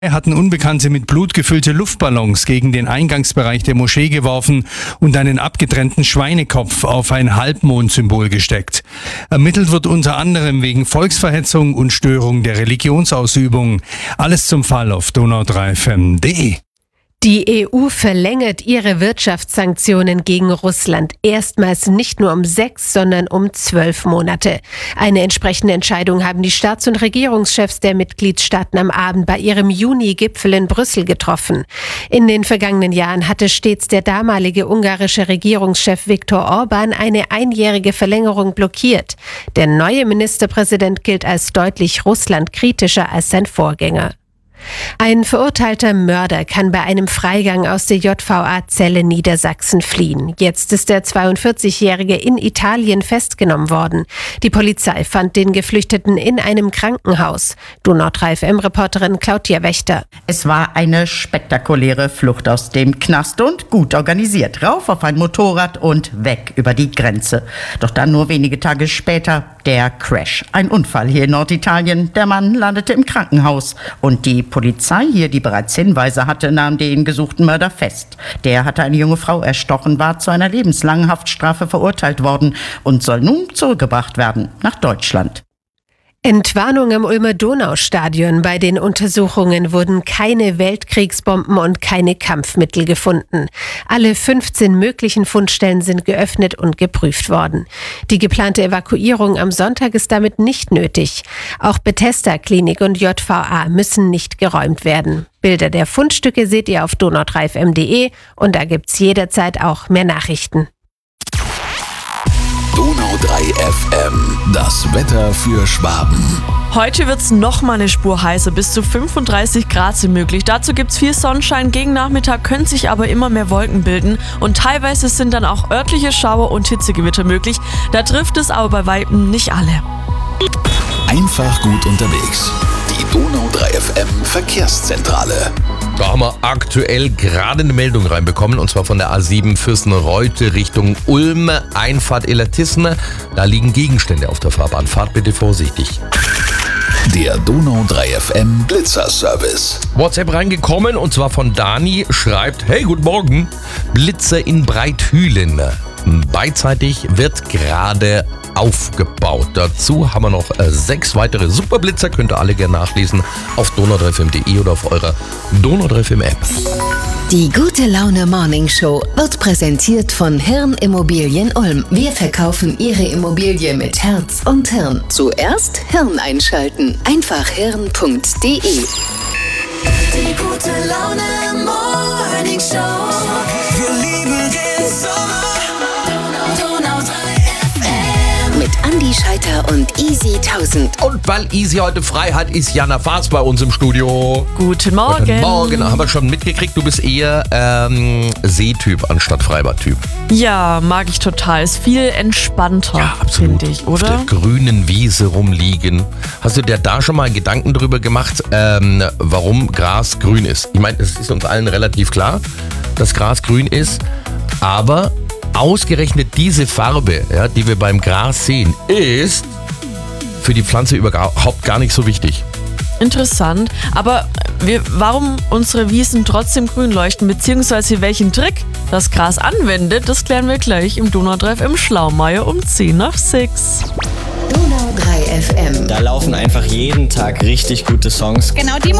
Hatten Unbekannte mit Blut gefüllte Luftballons gegen den Eingangsbereich der Moschee geworfen und einen abgetrennten Schweinekopf auf ein Halbmondsymbol gesteckt. Ermittelt wird unter anderem wegen Volksverhetzung und Störung der Religionsausübung. Alles zum Fall auf donau3fm.de. Die EU verlängert ihre Wirtschaftssanktionen gegen Russland erstmals nicht nur um 6, sondern um 12 Monate. Eine entsprechende Entscheidung haben die Staats- und Regierungschefs der Mitgliedstaaten am Abend bei ihrem Juni-Gipfel in Brüssel getroffen. In den vergangenen Jahren hatte stets der damalige ungarische Regierungschef Viktor Orbán eine einjährige Verlängerung blockiert. Der neue Ministerpräsident gilt als deutlich russlandkritischer als sein Vorgänger. Ein verurteilter Mörder kann bei einem Freigang aus der JVA-Zelle Niedersachsen fliehen. Jetzt ist der 42-Jährige in Italien festgenommen worden. Die Polizei fand den Geflüchteten in einem Krankenhaus. Donau3FM-Reporterin Claudia Wächter. Es war eine spektakuläre Flucht aus dem Knast und gut organisiert. Rauf auf ein Motorrad und weg über die Grenze. Doch dann nur wenige Tage später der Crash. Ein Unfall hier in Norditalien. Der Mann landete im Krankenhaus und die Polizei hier, die bereits Hinweise hatte, nahm den gesuchten Mörder fest. Der hatte eine junge Frau erstochen, war zu einer lebenslangen Haftstrafe verurteilt worden und soll nun zurückgebracht werden nach Deutschland. Entwarnung am Ulmer Donaustadion. Bei den Untersuchungen wurden keine Weltkriegsbomben und keine Kampfmittel gefunden. Alle 15 möglichen Fundstellen sind geöffnet und geprüft worden. Die geplante Evakuierung am Sonntag ist damit nicht nötig. Auch Bethesda Klinik und JVA müssen nicht geräumt werden. Bilder der Fundstücke seht ihr auf donau3fm.de und da gibt's jederzeit auch mehr Nachrichten. Donau3FM, das Wetter für Schwaben. Heute wird's noch mal eine Spur heißer, bis zu 35 Grad sind möglich. Dazu gibt's viel Sonnenschein, gegen Nachmittag können sich aber immer mehr Wolken bilden und teilweise sind dann auch örtliche Schauer und Hitzegewitter möglich. Da trifft es aber bei Weitem nicht alle. Einfach gut unterwegs. Die Donau3FM Verkehrszentrale. Da haben wir aktuell gerade eine Meldung reinbekommen, und zwar von der A7 Fürstenreute Richtung Ulm, Einfahrt Illertissen. Da liegen Gegenstände auf der Fahrbahn. Fahrt bitte vorsichtig. Der Donau3FM Blitzerservice. WhatsApp reingekommen, und zwar von Dani, schreibt: Hey, guten Morgen, Blitzer in Breithülen. Beidseitig wird gerade aufgebaut. Dazu haben wir noch 6 weitere Superblitzer. Könnt ihr alle gerne nachlesen auf donau3fm.de oder auf eurer Donau3FM App. Die gute Laune Morning Show wird präsentiert von Hirn Immobilien Ulm. Wir verkaufen Ihre Immobilie mit Herz und Hirn. Zuerst Hirn einschalten. Einfach hirn.de. Die gute Laune Morning Show. Wir lieben den Sommer. Mit Andi Scheiter und Easy 1000. Und weil Easy heute frei hat, ist Jana Faas bei uns im Studio. Guten Morgen. Guten Morgen. Haben wir schon mitgekriegt, du bist eher Seetyp anstatt Freibadtyp. Ja, mag ich total. Ist viel entspannter, Ja, absolut. finde ich, Auf oder? der grünen Wiese rumliegen. Hast du dir da schon mal Gedanken drüber gemacht, warum Gras grün ist? Ich meine, es ist uns allen relativ klar, dass Gras grün ist, aber ausgerechnet diese Farbe, ja, die wir beim Gras sehen, ist für die Pflanze überhaupt gar nicht so wichtig. Interessant. Aber warum unsere Wiesen trotzdem grün leuchten, beziehungsweise welchen Trick das Gras anwendet, das klären wir gleich im Donau3FM Schlaumeier um 10 nach 6. Donau3FM. Da laufen einfach jeden Tag richtig gute Songs. Genau die